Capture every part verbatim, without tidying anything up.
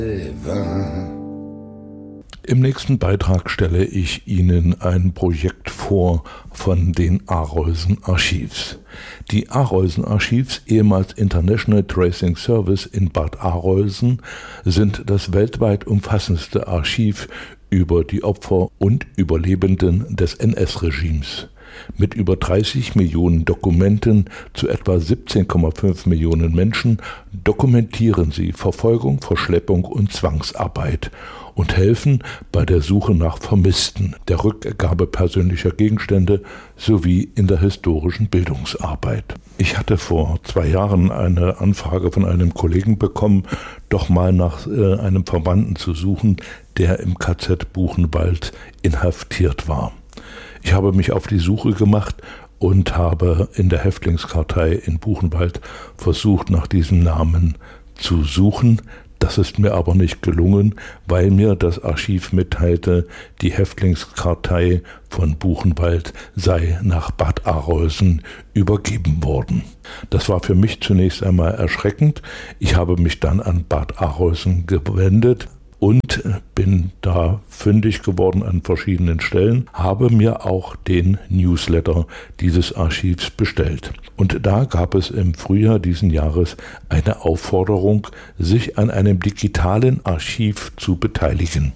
Im nächsten Beitrag stelle ich Ihnen ein Projekt vor von den Arolsen Archives. Die Arolsen Archives, ehemals International Tracing Service in Bad Arolsen, sind das weltweit umfassendste Archiv über die Opfer und Überlebenden des N S-Regimes. Mit über dreißig Millionen Dokumenten zu etwa siebzehn Komma fünf Millionen Menschen dokumentieren sie Verfolgung, Verschleppung und Zwangsarbeit und helfen bei der Suche nach Vermissten, der Rückgabe persönlicher Gegenstände sowie in der historischen Bildungsarbeit. Ich hatte vor zwei Jahren eine Anfrage von einem Kollegen bekommen, doch mal nach äh, einem Verwandten zu suchen, der im K Z Buchenwald inhaftiert war. Ich habe mich auf die Suche gemacht und habe in der Häftlingskartei in Buchenwald versucht, nach diesem Namen zu suchen. Das ist mir aber nicht gelungen, weil mir das Archiv mitteilte, die Häftlingskartei von Buchenwald sei nach Bad Arolsen übergeben worden. Das war für mich zunächst einmal erschreckend. Ich habe mich dann an Bad Arolsen gewendet und bin da fündig geworden an verschiedenen Stellen, habe mir auch den Newsletter dieses Archivs bestellt. Und da gab es im Frühjahr diesen Jahres eine Aufforderung, sich an einem digitalen Archiv zu beteiligen.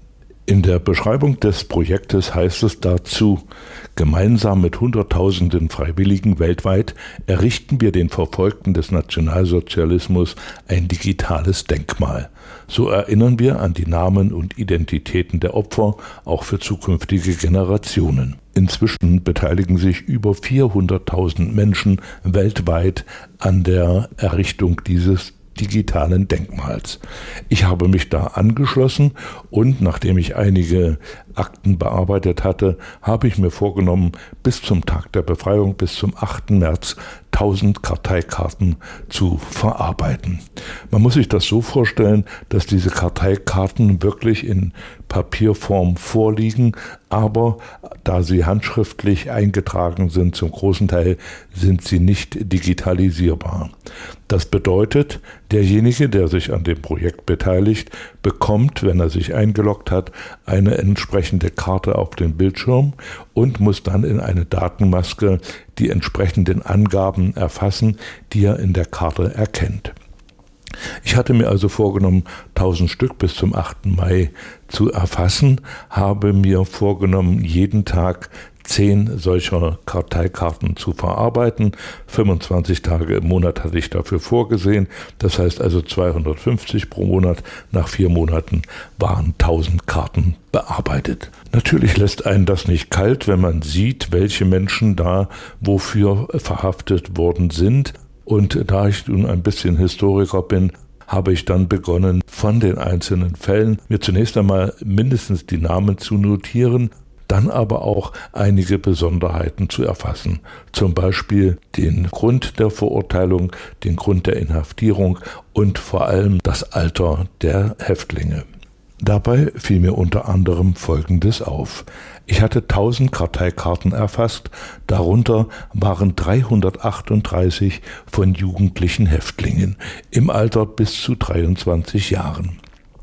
In der Beschreibung des Projektes heißt es dazu: Gemeinsam mit Hunderttausenden Freiwilligen weltweit errichten wir den Verfolgten des Nationalsozialismus ein digitales Denkmal. So erinnern wir an die Namen und Identitäten der Opfer, auch für zukünftige Generationen. Inzwischen beteiligen sich über vierhunderttausend Menschen weltweit an der Errichtung dieses digitalen Denkmals. Ich habe mich da angeschlossen und nachdem ich einige Akten bearbeitet hatte, habe ich mir vorgenommen, bis zum Tag der Befreiung, bis zum achten März, tausend Karteikarten zu verarbeiten. Man muss sich das so vorstellen, dass diese Karteikarten wirklich in Papierform vorliegen, aber da sie handschriftlich eingetragen sind, zum großen Teil sind sie nicht digitalisierbar. Das bedeutet, derjenige, der sich an dem Projekt beteiligt, bekommt, wenn er sich eingeloggt hat, eine entsprechende Karte auf den Bildschirm und muss dann in eine Datenmaske die entsprechenden Angaben erfassen, die er in der Karte erkennt. Ich hatte mir also vorgenommen, tausend Stück bis zum achten Mai zu erfassen, habe mir vorgenommen, jeden Tag zehn solcher Karteikarten zu verarbeiten. fünfundzwanzig Tage im Monat hatte ich dafür vorgesehen. Das heißt also zweihundertfünfzig pro Monat. Nach vier Monaten waren tausend Karten bearbeitet. Natürlich lässt einen das nicht kalt, wenn man sieht, welche Menschen da wofür verhaftet worden sind. Und da ich nun ein bisschen Historiker bin, habe ich dann begonnen, von den einzelnen Fällen mir zunächst einmal mindestens die Namen zu notieren, dann aber auch einige Besonderheiten zu erfassen. Zum Beispiel den Grund der Verurteilung, den Grund der Inhaftierung und vor allem das Alter der Häftlinge. Dabei fiel mir unter anderem Folgendes auf. Ich hatte tausend Karteikarten erfasst, darunter waren dreihundertachtunddreißig von jugendlichen Häftlingen im Alter bis zu dreiundzwanzig Jahren.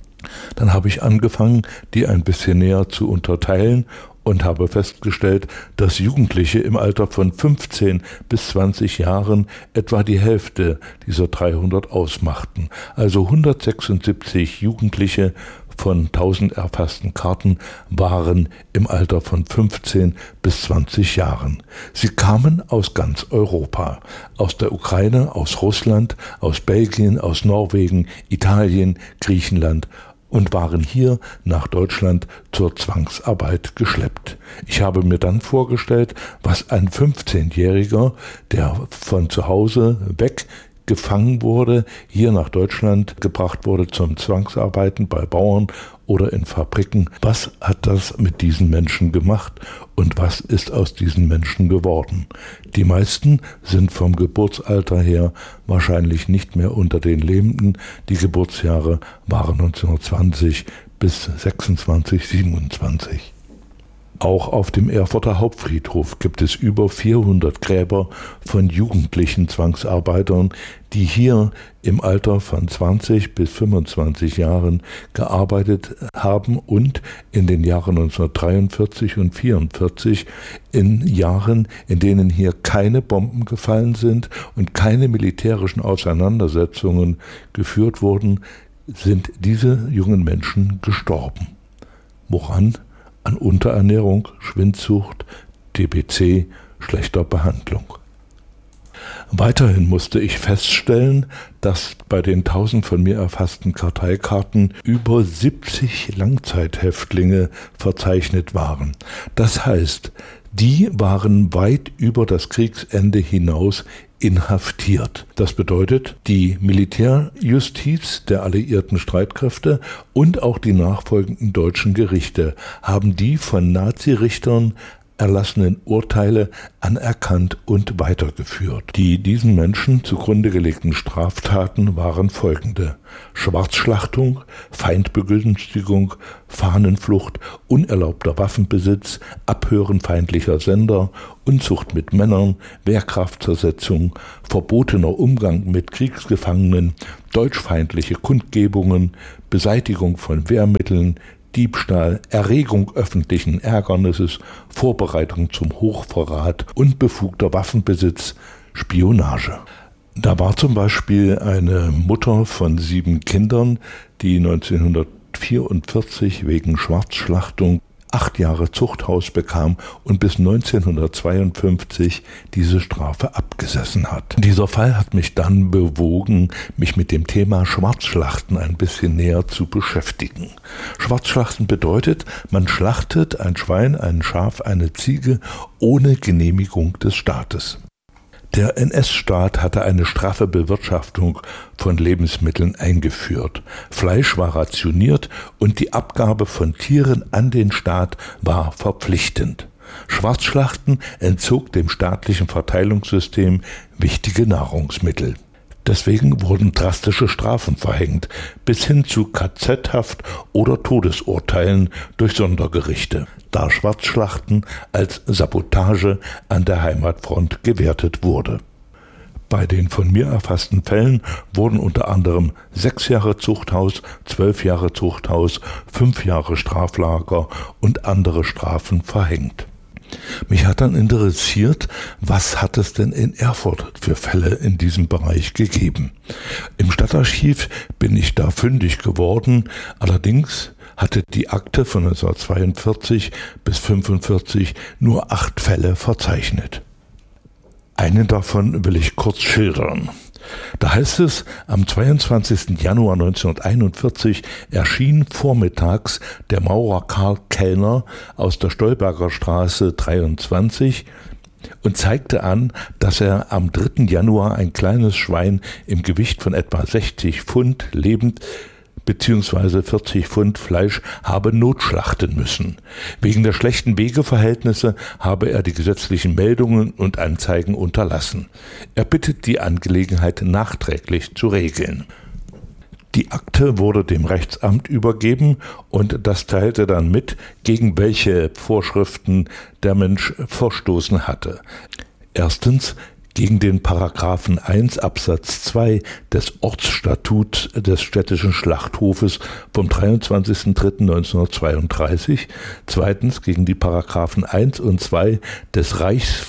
Dann habe ich angefangen, die ein bisschen näher zu unterteilen und habe festgestellt, dass Jugendliche im Alter von fünfzehn bis zwanzig Jahren etwa die Hälfte dieser dreihundert ausmachten. Also hundertsechsundsiebzig Jugendliche von tausend erfassten Karten waren im Alter von fünfzehn bis zwanzig Jahren. Sie kamen aus ganz Europa, aus der Ukraine, aus Russland, aus Belgien, aus Norwegen, Italien, Griechenland und waren hier nach Deutschland zur Zwangsarbeit geschleppt. Ich habe mir dann vorgestellt, was ein fünfzehnjähriger, der von zu Hause weg gefangen wurde, hier nach Deutschland gebracht wurde zum Zwangsarbeiten bei Bauern oder in Fabriken. Was hat das mit diesen Menschen gemacht und was ist aus diesen Menschen geworden? Die meisten sind vom Geburtsalter her wahrscheinlich nicht mehr unter den Lebenden. Die Geburtsjahre waren neunzehnhundertzwanzig bis sechsundzwanzig, siebenundzwanzig. Auch auf dem Erfurter Hauptfriedhof gibt es über vierhundert Gräber von jugendlichen Zwangsarbeitern, die hier im Alter von zwanzig bis fünfundzwanzig Jahren gearbeitet haben und in den Jahren neunzehnhundertdreiundvierzig und vierundvierzig, in Jahren, in denen hier keine Bomben gefallen sind und keine militärischen Auseinandersetzungen geführt wurden, sind diese jungen Menschen gestorben. Woran? An Unterernährung, Schwindsucht, T B C, schlechter Behandlung. Weiterhin musste ich feststellen, dass bei den tausend von mir erfassten Karteikarten über siebzig Langzeithäftlinge verzeichnet waren. Das heißt, die waren weit über das Kriegsende hinaus inhaftiert. Das bedeutet, die Militärjustiz der alliierten Streitkräfte und auch die nachfolgenden deutschen Gerichte haben die von Nazirichtern erlassenen Urteile anerkannt und weitergeführt. Die diesen Menschen zugrunde gelegten Straftaten waren folgende: Schwarzschlachtung, Feindbegünstigung, Fahnenflucht, unerlaubter Waffenbesitz, Abhören feindlicher Sender, Unzucht mit Männern, Wehrkraftzersetzung, verbotener Umgang mit Kriegsgefangenen, deutschfeindliche Kundgebungen, Beseitigung von Wehrmitteln, Diebstahl, Erregung öffentlichen Ärgernisses, Vorbereitung zum Hochverrat, unbefugter Waffenbesitz, Spionage. Da war zum Beispiel eine Mutter von sieben Kindern, die neunzehnhundertvierundvierzig wegen Schwarzschlachtung acht Jahre Zuchthaus bekam und bis neunzehnhundertzweiundfünfzig diese Strafe abgesessen hat. Dieser Fall hat mich dann bewogen, mich mit dem Thema Schwarzschlachten ein bisschen näher zu beschäftigen. Schwarzschlachten bedeutet, man schlachtet ein Schwein, ein Schaf, eine Ziege ohne Genehmigung des Staates. Der N S-Staat hatte eine straffe Bewirtschaftung von Lebensmitteln eingeführt. Fleisch war rationiert und die Abgabe von Tieren an den Staat war verpflichtend. Schwarzschlachten entzog dem staatlichen Verteilungssystem wichtige Nahrungsmittel. Deswegen wurden drastische Strafen verhängt, bis hin zu K Z-Haft oder Todesurteilen durch Sondergerichte, da Schwarzschlachten als Sabotage an der Heimatfront gewertet wurde. Bei den von mir erfassten Fällen wurden unter anderem sechs Jahre Zuchthaus, zwölf Jahre Zuchthaus, fünf Jahre Straflager und andere Strafen verhängt. Mich hat dann interessiert, was hat es denn in Erfurt für Fälle in diesem Bereich gegeben. Im Stadtarchiv bin ich da fündig geworden, allerdings hatte die Akte von neunzehnhundertzweiundvierzig bis fünfundvierzig nur acht Fälle verzeichnet. Einen davon will ich kurz schildern. Da heißt es, am zweiundzwanzigsten Januar neunzehnhunderteinundvierzig erschien vormittags der Maurer Karl Kellner aus der Stolberger Straße dreiundzwanzig und zeigte an, dass er am dritten Januar ein kleines Schwein im Gewicht von etwa sechzig Pfund lebend bzw. vierzig Pfund Fleisch habe notschlachten müssen. Wegen der schlechten Wegeverhältnisse habe er die gesetzlichen Meldungen und Anzeigen unterlassen. Er bittet die Angelegenheit nachträglich zu regeln. Die Akte wurde dem Rechtsamt übergeben und das teilte dann mit, gegen welche Vorschriften der Mensch verstoßen hatte. Erstens gegen den Paragraphen eins Absatz zwei des Ortsstatuts des städtischen Schlachthofes vom dreiundzwanzigsten dritten neunzehnhundertzweiunddreißig, zweitens gegen die Paragraphen eins und zwei des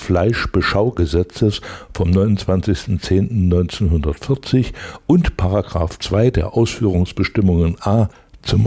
Reichsfleischbeschaugesetzes vom neunundzwanzigsten zehnten neunzehnhundertvierzig und Paragraph zwei der Ausführungsbestimmungen A zum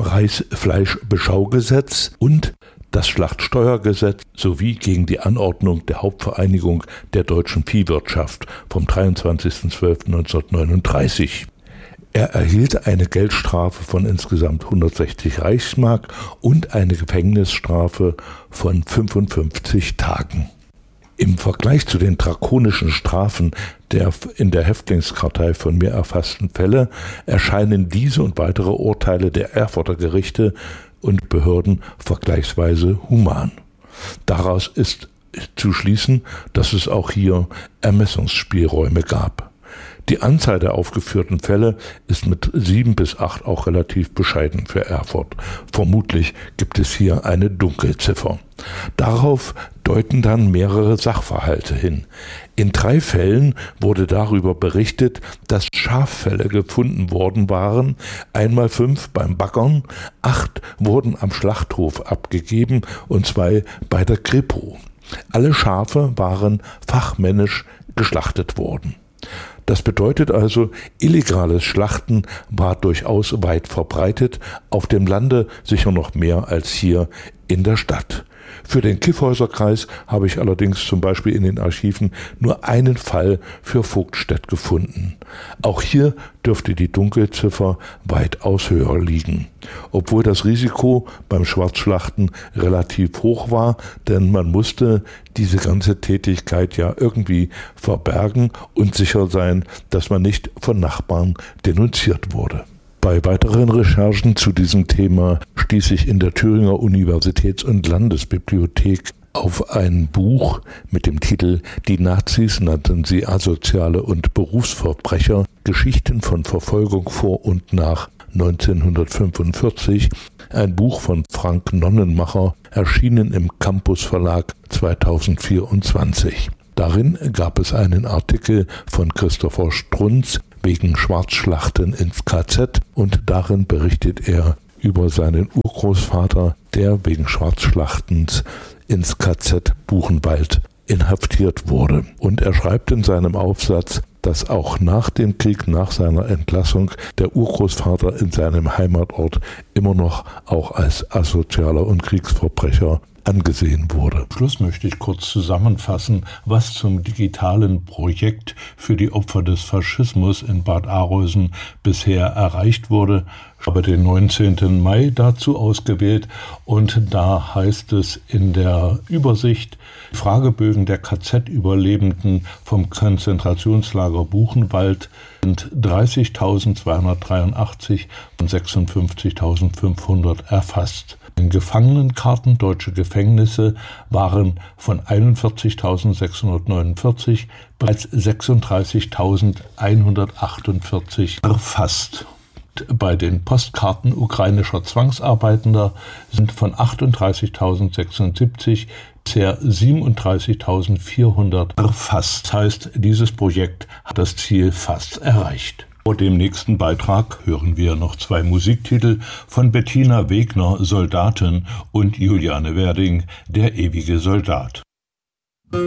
Reichsfleischbeschaugesetz und das Schlachtsteuergesetz sowie gegen die Anordnung der Hauptvereinigung der deutschen Viehwirtschaft vom dreiundzwanzigsten zwölften neunzehnhundertneununddreißig. Er erhielt eine Geldstrafe von insgesamt hundertsechzig Reichsmark und eine Gefängnisstrafe von fünfundfünfzig Tagen. Im Vergleich zu den drakonischen Strafen der in der Häftlingskartei von mir erfassten Fälle erscheinen diese und weitere Urteile der Erfurter Gerichte und Behörden vergleichsweise human. Daraus ist zu schließen, dass es auch hier Ermessungsspielräume gab. Die Anzahl der aufgeführten Fälle ist mit sieben bis acht auch relativ bescheiden für Erfurt. Vermutlich gibt es hier eine Dunkelziffer. Darauf deuten dann mehrere Sachverhalte hin. In drei Fällen wurde darüber berichtet, dass Schaffelle gefunden worden waren, einmal fünf beim Baggern, acht wurden am Schlachthof abgegeben und zwei bei der Kripo. Alle Schafe waren fachmännisch geschlachtet worden. Das bedeutet also, illegales Schlachten war durchaus weit verbreitet, auf dem Lande sicher noch mehr als hier in der Stadt. Für den Kyffhäuserkreis habe ich allerdings zum Beispiel in den Archiven nur einen Fall für Vogtstedt gefunden. Auch hier dürfte die Dunkelziffer weitaus höher liegen, obwohl das Risiko beim Schwarzschlachten relativ hoch war, denn man musste diese ganze Tätigkeit ja irgendwie verbergen und sicher sein, dass man nicht von Nachbarn denunziert wurde. Bei weiteren Recherchen zu diesem Thema stieß ich in der Thüringer Universitäts- und Landesbibliothek auf ein Buch mit dem Titel »Die Nazis nannten sie Asoziale und Berufsverbrecher. Geschichten von Verfolgung vor und nach neunzehnhundertfünfundvierzig«, ein Buch von Frank Nonnenmacher, erschienen im Campus Verlag zweitausendvierundzwanzig. Darin gab es einen Artikel von Christopher Strunz wegen Schwarzschlachten ins K Z und darin berichtet er über seinen Urgroßvater, der wegen Schwarzschlachtens ins K Z Buchenwald inhaftiert wurde. Und er schreibt in seinem Aufsatz, dass auch nach dem Krieg, nach seiner Entlassung, der Urgroßvater in seinem Heimatort immer noch auch als asozialer und Kriegsverbrecher angesehen wurde. Zum Schluss möchte ich kurz zusammenfassen, was zum digitalen Projekt für die Opfer des Faschismus in Bad Arolsen bisher erreicht wurde. Ich habe den neunzehnten Mai dazu ausgewählt und da heißt es in der Übersicht: Fragebögen der K Z-Überlebenden vom Konzentrationslager Buchenwald sind dreißigtausendzweihundertdreiundachtzig und sechsundfünfzigtausendfünfhundert erfasst. In Gefangenenkarten deutsche Gefängnisse waren von einundvierzigtausendsechshundertneunundvierzig bereits sechsunddreißigtausendeinhundertachtundvierzig erfasst. Bei den Postkarten ukrainischer Zwangsarbeitender sind von achtunddreißigtausendsechsundsiebzig bisher siebenunddreißigtausendvierhundert erfasst. Das heißt, dieses Projekt hat das Ziel fast erreicht. Vor dem nächsten Beitrag hören wir noch zwei Musiktitel von Bettina Wegner, Soldaten, und Juliane Werding, Der ewige Soldat.